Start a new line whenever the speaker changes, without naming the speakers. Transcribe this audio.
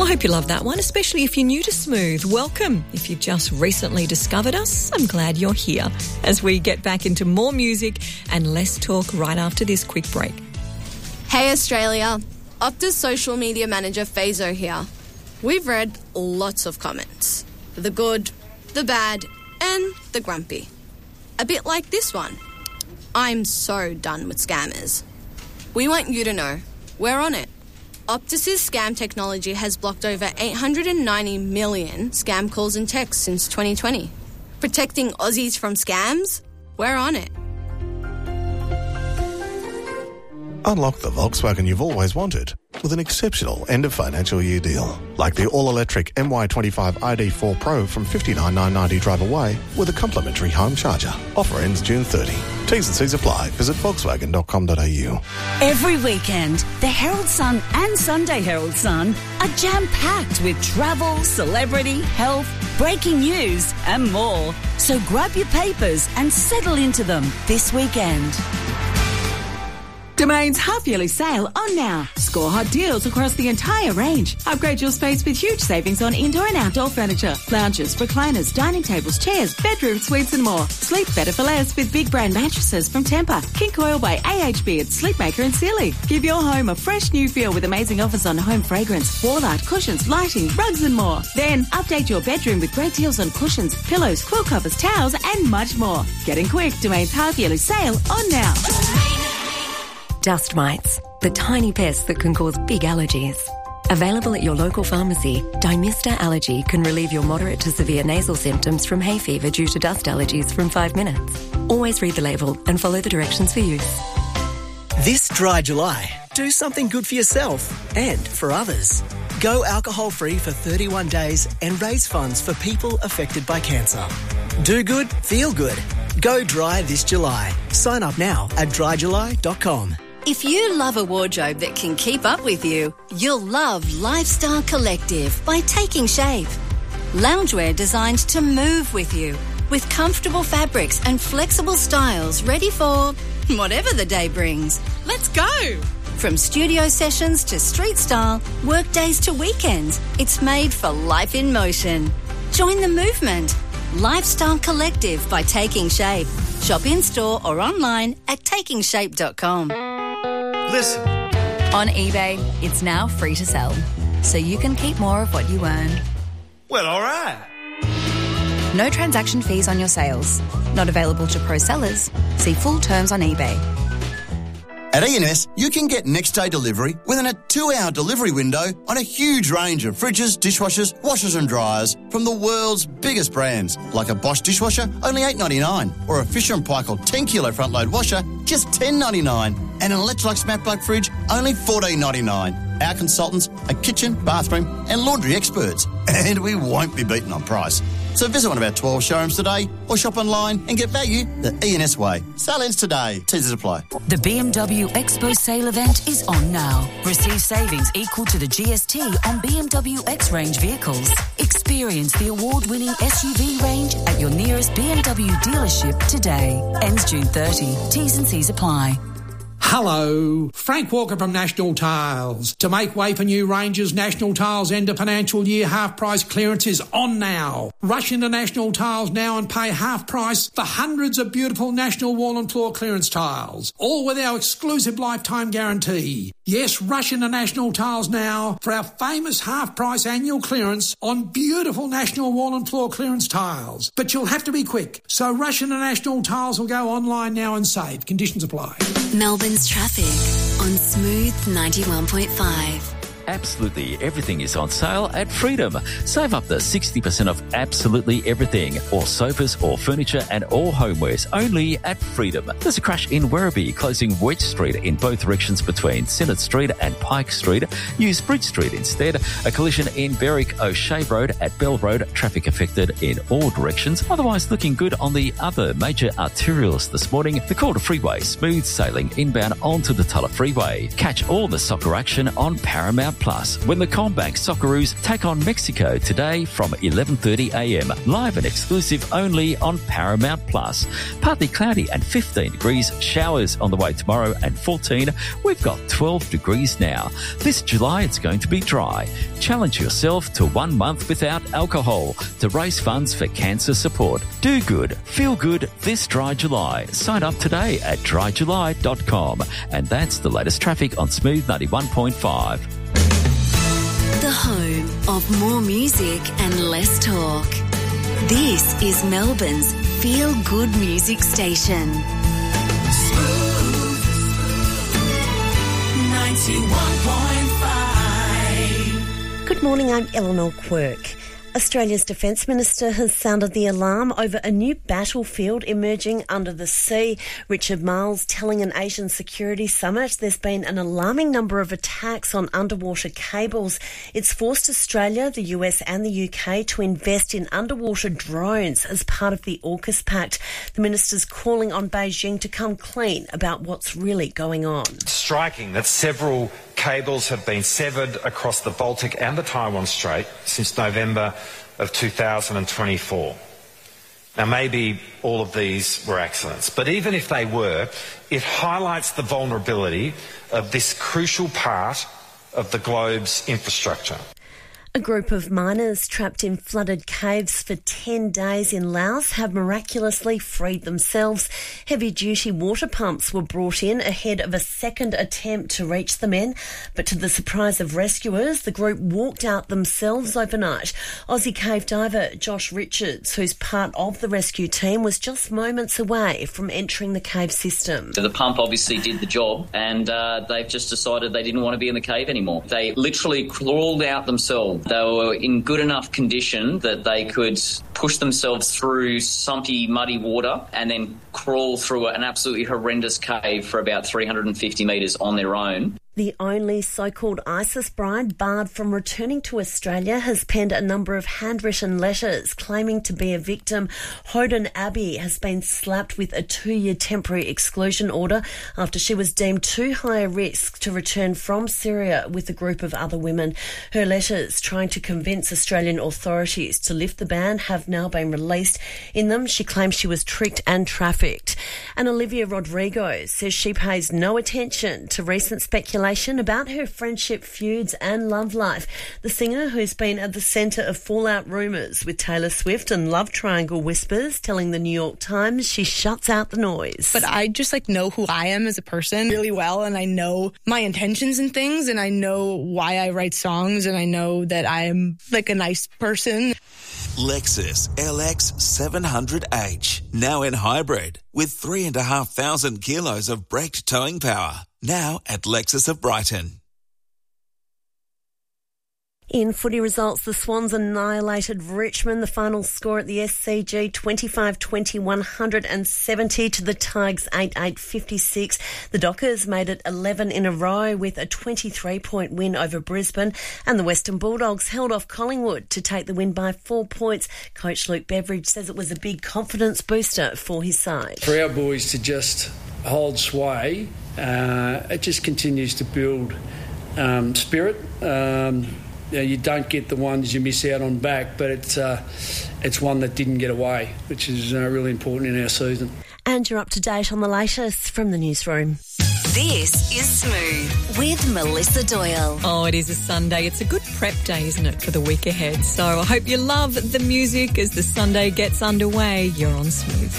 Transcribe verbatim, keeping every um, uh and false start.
Well, I hope you love that one, especially if you're new to Smooth. Welcome. If you've just recently discovered us, I'm glad you're here as we get back into more music and less talk right after this quick break.
Hey Australia, Optus social media manager Fazo here. We've read lots of comments. The good, the bad, and the grumpy. A bit like this one. I'm so done with scammers. We want you to know, we're on it. Optus's scam technology has blocked over eight hundred ninety million scam calls and texts since twenty twenty. Protecting Aussies from scams? We're on it.
Unlock the Volkswagen you've always wanted with an exceptional end-of-financial year deal. Like the all-electric M Y twenty-five I D four Pro from fifty-nine thousand nine hundred ninety dollars drive away with a complimentary home charger. Offer ends June thirtieth. T's and C's apply. Visit volkswagen dot com dot a u.
Every weekend, the Herald Sun and Sunday Herald Sun are jam-packed with travel, celebrity, health, breaking news and more. So grab your papers and settle into them this weekend.
Domain's half-yearly sale on now. Score hot deals across the entire range. Upgrade your space with huge savings on indoor and outdoor furniture, lounges, recliners, dining tables, chairs, bedroom suites and more. Sleep better for less with big brand mattresses from Tempur, King Coil by A H B at Sleepmaker and Sealy. Give your home a fresh new feel with amazing offers on home fragrance, wall art, cushions, lighting, rugs and more. Then update your bedroom with great deals on cushions, pillows, quilt covers, towels and much more. Getting quick, Domain's half-yearly sale on now.
Dust mites, the tiny pests that can cause big allergies. Available at your local pharmacy, Dymista Allergy can relieve your moderate to severe nasal symptoms from hay fever due to dust allergies from five minutes. Always read the label and follow the directions for use.
This dry July, do something good for yourself and for others. Go alcohol-free for thirty-one days and raise funds for people affected by cancer. Do good, feel good. Go dry this July. Sign up now at dry july dot com.
If you love a wardrobe that can keep up with you, you'll love Lifestyle Collective by Taking Shape. Loungewear designed to move with you, with comfortable fabrics and flexible styles ready for whatever the day brings. Let's go! From studio sessions to street style, work days to weekends, it's made for life in motion. Join the movement. Lifestyle Collective by Taking Shape. Shop in-store or online at taking shape dot com.
Listen.
On eBay, it's now free to sell, so you can keep more of what you earn.
Well, all right.
No transaction fees on your sales. Not available to pro sellers. See full terms on eBay.
At E and S, you can get next-day delivery within a two-hour delivery window on a huge range of fridges, dishwashers, washers and dryers from the world's biggest brands, like a Bosch dishwasher, only eight dollars ninety-nine, or a Fisher and Paykel ten kilo front-load washer, just ten dollars ninety-nine, and an Electrolux Matte Black fridge, only fourteen dollars ninety-nine. Our consultants are kitchen, bathroom and laundry experts, and we won't be beaten on price. So visit one of our twelve showrooms today or shop online and get value the E and S way. Sale ends today. T Cs apply.
The B M W Expo sale event is on now. Receive savings equal to the G S T on B M W X-Range vehicles. Experience the award-winning S U V range at your nearest B M W dealership today. Ends June thirtieth. T's and C's apply.
Hello, Frank Walker from National Tiles. To make way for new ranges, National Tiles end of financial year half price clearance is on now. Rush into National Tiles now and pay half price for hundreds of beautiful National wall and floor clearance tiles, all with our exclusive lifetime guarantee. Yes, rush into National Tiles now for our famous half price annual clearance on beautiful National wall and floor clearance tiles. But you'll have to be quick, so rush into National Tiles or go online now and save. Conditions apply.
Melbourne's traffic on Smooth ninety-one point five.
Absolutely everything is on sale at Freedom. Save up to sixty percent off absolutely everything, all sofas, all furniture and all homewares, only at Freedom. There's a crash in Werribee, closing Wedge Street in both directions between Synod Street and Pike Street. Use Bridge Street instead. A collision in Berwick O'Shea Road at Bell Road, traffic affected in all directions. Otherwise looking good on the other major arterials this morning. The Calder Freeway, smooth sailing inbound onto the Tulla Freeway. Catch all the soccer action on Paramount Plus when the Combank Socceroos take on Mexico today from eleven thirty a m. Live and exclusive only on Paramount Plus. Partly cloudy and fifteen degrees. Showers on the way tomorrow and fourteen. We've got twelve degrees now. This July it's going to be dry. Challenge yourself to one month without alcohol to raise funds for cancer support. Do good, feel good this dry July. Sign up today at dry july dot com. And that's the latest traffic on Smooth ninety-one point five.
The home of more music and less talk. This is Melbourne's Feel Good Music Station.
Smooth ninety-one point five.
Good morning, I'm Eleanor Quirk. Australia's Defence Minister has sounded the alarm over a new battlefield emerging under the sea. Richard Marles telling an Asian Security Summit there's been an alarming number of attacks on underwater cables. It's forced Australia, the U S and the U K to invest in underwater drones as part of the AUKUS Pact. The minister's calling on Beijing to come clean about what's really going on.
Striking that several cables have been severed across the Baltic and the Taiwan Strait since November of two thousand twenty-four. Now, maybe all of these were accidents, but even if they were, it highlights the vulnerability of this crucial part of the globe's infrastructure.
A group of miners trapped in flooded caves for ten days in Laos have miraculously freed themselves. Heavy-duty water pumps were brought in ahead of a second attempt to reach the men, but to the surprise of rescuers, the group walked out themselves overnight. Aussie cave diver Josh Richards, who's part of the rescue team, was just moments away from entering the cave system.
So the pump obviously did the job, and uh, they've just decided they didn't want to be in the cave anymore. They literally crawled out themselves. They were in good enough condition that they could push themselves through sumpy, muddy water and then crawl through an absolutely horrendous cave for about three hundred fifty metres on their own.
The only so-called ISIS bride barred from returning to Australia has penned a number of handwritten letters claiming to be a victim. Hoden Abbey has been slapped with a two-year temporary exclusion order after she was deemed too high a risk to return from Syria with a group of other women. Her letters trying to convince Australian authorities to lift the ban have now been released. In them, she claims she was tricked and trafficked. And Olivia Rodrigo says she pays no attention to recent speculation about her friendship feuds and love life. The singer, who's been at the centre of fallout rumours with Taylor Swift and love triangle whispers, telling the New York Times she shuts out the noise.
But I just like know who I am as a person really well, and I know my intentions and things, and I know why I write songs, and I know that I am like a nice person.
Lexus L X seven hundred H, now in hybrid, with three and a half thousand kilos of braked towing power. Now at Lexus of Brighton.
In footy results, the Swans annihilated Richmond. The final score at the S C G, twenty-five twenty, one hundred seventy to the Tigers, eight eight fifty-six. The Dockers made it eleven in a row with a twenty-three point win over Brisbane. And the Western Bulldogs held off Collingwood to take the win by four points. Coach Luke Beveridge says it was a big confidence booster for his side.
For our boys to just hold sway, uh, it just continues to build um, spirit. Um, you know, you don't get the ones you miss out on back, but it's uh, it's one that didn't get away, which is uh, really important in our season.
And you're up to date on the latest from the newsroom.
This is Smooth with Melissa Doyle.
Oh, it is a Sunday. It's a good prep day, isn't it, for the week ahead? So I hope you love the music as the Sunday gets underway. You're on Smooth.